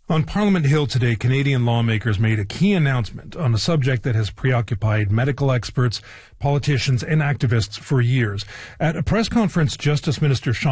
On Parliament Hill today, Canadian lawmakers made a key announcement on a subject that has preoccupied medical experts, politicians, and activists for years. At a press conference, Justice Minister Sean